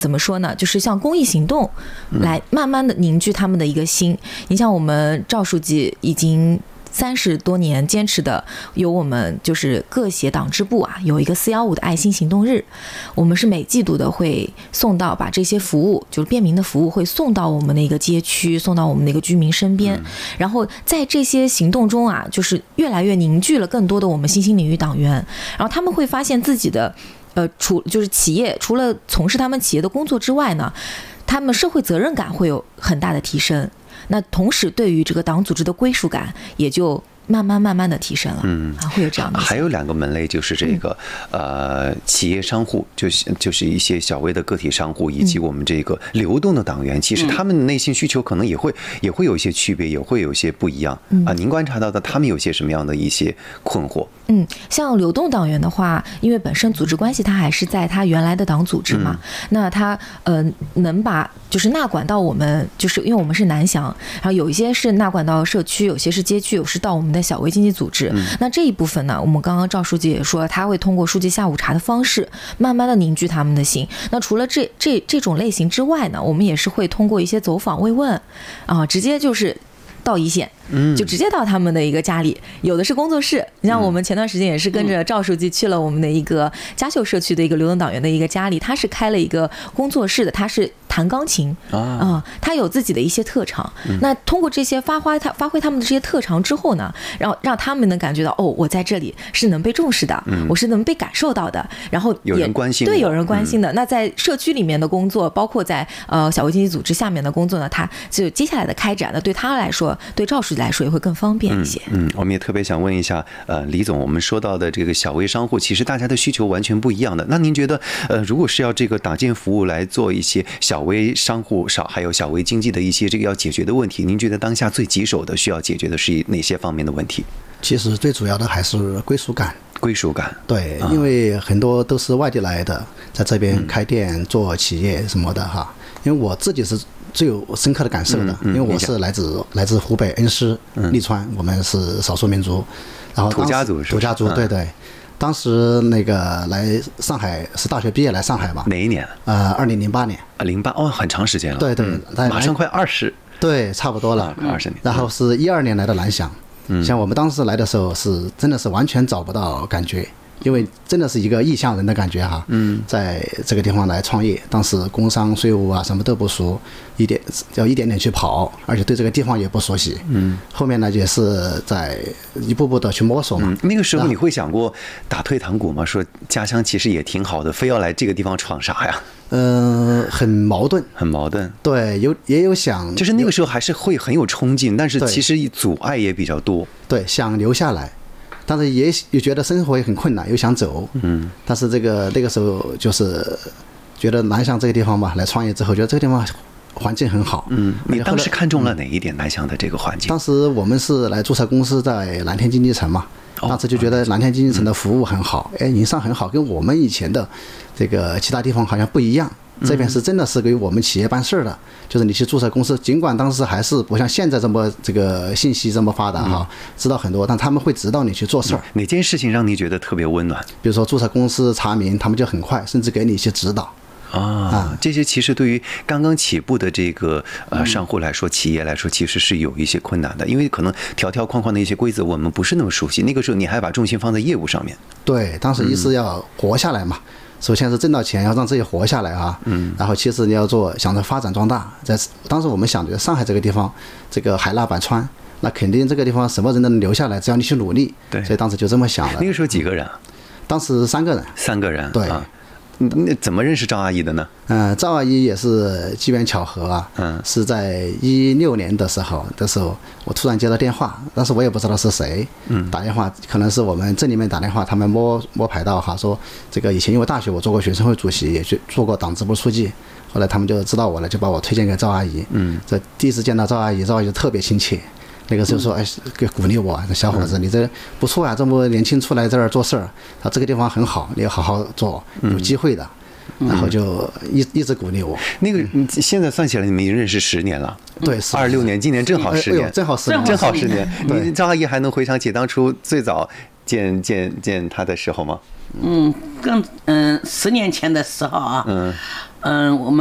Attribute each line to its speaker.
Speaker 1: 怎么说呢？就是像公益行动来慢慢的凝聚他们的一个心。你像我们赵书记已经30多年坚持的，有我们就是各协党支部啊，有一个415的爱心行动日，我们是每季度的会送到，把这些服务就是便民的服务会送到我们的一个街区，送到我们的一个居民身边。然后在这些行动中啊，就是越来越凝聚了更多的我们新兴领域党员，然后他们会发现自己的就是企业除了从事他们企业的工作之外呢，他们社会责任感会有很大的提升。那同时对于这个党组织的归属感也就慢慢的提升了。会有这样的。
Speaker 2: 还有2个门类，就是这个企业商户，就是一些小微的个体商户，以及我们这个流动的党员，其实他们的内心需求可能也会有一些区别，也会有一些不一样啊。您观察到的他们有些什么样的一些困惑？
Speaker 1: 像流动党员的话，因为本身组织关系他还是在他原来的党组织嘛，那他能把就是纳管到我们，就是因为我们是南翔，然后有一些是纳管到社区，有些是街区，有是到我们的小微经济组织。那这一部分呢，我们刚刚赵书记也说，他会通过书记下午茶的方式，慢慢的凝聚他们的心。那除了这种类型之外呢，我们也是会通过一些走访慰问啊，直接就是到一线，就直接到他们的一个家里，有的是工作室。你像我们前段时间也是跟着赵书记去了我们的一个嘉秀社区的一个流动党员的一个家里，他是开了一个工作室的，他是弹钢琴他有自己的一些特长。那通过这些发挥他们的这些特长之后呢，然后让他们能感觉到我在这里是能被重视的，我是能被感受到的，然后
Speaker 2: 有人关心的，
Speaker 1: 对，有人关心的。那在社区里面的工作，包括在小微经济组织下面的工作呢，他就接下来的开展呢，对他来说，对赵书记来说也会更方便一些。
Speaker 2: 我们也特别想问一下李总，我们说到的这个小微商户，其实大家的需求完全不一样的。那您觉得如果是要这个党建服务来做一些小微商户还有小微经济的一些这个要解决的问题，您觉得当下最棘手的需要解决的是哪些方面的问题？
Speaker 3: 其实最主要的还是归属感。对，因为很多都是外地来的，在这边开店做企业什么的哈。因为我自己是最有深刻的感受的，因为我是来自湖北恩施利川，我们是少数民族，然后
Speaker 2: 土家族，
Speaker 3: 对。当时那个来上海是大学毕业来上海嘛？
Speaker 2: 哪一年
Speaker 3: ？2008年。
Speaker 2: 08很长时间了。
Speaker 3: 对，
Speaker 2: 马上快20。
Speaker 3: 对，差不多了
Speaker 2: ，20年。
Speaker 3: 然后是12年来的南翔。像我们当时来的时候是真的是完全找不到感觉，因为真的是一个异乡人的感觉哈。在这个地方来创业，当时工商税务啊什么都不熟，要一点点去跑，而且对这个地方也不熟悉。后面呢也是在一步步的去摸索嘛。
Speaker 2: 那个时候你会想过打退堂鼓吗？说家乡其实也挺好的，非要来这个地方闯啥呀？
Speaker 3: 很矛盾。对，也有想，
Speaker 2: 就是那个时候还是会很有冲劲，但是其实阻碍也比较多。
Speaker 3: 对，想留下来，但是也觉得生活也很困难，又想走。但是那个时候就是觉得南翔这个地方吧，来创业之后，觉得这个地方环境很好。
Speaker 2: 你当时看中了哪一点南翔的这个环境？
Speaker 3: 当时我们是来注册公司在蓝天经济城嘛，当时就觉得蓝天经济城的服务很好，营商很好，跟我们以前的这个其他地方好像不一样。这边是真的是给我们企业办事的，就是你去注册公司，尽管当时还是不像现在这么这个信息这么发达哈，知道很多，但他们会指导你去做事儿。
Speaker 2: 哪件事情让你觉得特别温暖？
Speaker 3: 比如说注册公司查明，他们就很快，甚至给你一些指导。
Speaker 2: 这些其实对于刚刚起步的这个商户来说，企业来说，其实是有一些困难的，因为可能条条框框的一些规则我们不是那么熟悉。那个时候你还把重心放在业务上面。
Speaker 3: 对，当时一是要活下来嘛。首先是挣到钱，要让自己活下来啊。然后其实你要想着发展壮大。当时我们想着上海这个地方，这个海纳百川，那肯定这个地方什么人都能留下来，只要你去努力。
Speaker 2: 对，
Speaker 3: 所以当时就这么想了。
Speaker 2: 那个时候几个人？
Speaker 3: 当时3个人。
Speaker 2: 3个人。
Speaker 3: 对。
Speaker 2: 那怎么认识赵阿姨的呢？
Speaker 3: 赵阿姨也是机缘巧合啊。是在16年的时候，我突然接到电话，当时我也不知道是谁。打电话可能是我们镇里面打电话，他们摸排到哈，说这个以前因为大学我做过学生会主席，也去做过党支部书记，后来他们就知道我了，就把我推荐给赵阿姨。这第一次见到赵阿姨就特别亲切。那个时候说，给鼓励我，小伙子，你这不错啊，这么年轻出来这儿做事儿，他这个地方很好，你要好好做，有机会的。然后就一直鼓励我。
Speaker 2: 那个现在算起来，你们已经认识10年了。
Speaker 3: 对
Speaker 2: ，26年，今年正好10年，
Speaker 3: 正好10
Speaker 2: 年。你赵阿姨还能回想起当初最早见她的时候吗？
Speaker 4: 10年前的时候啊， 我们。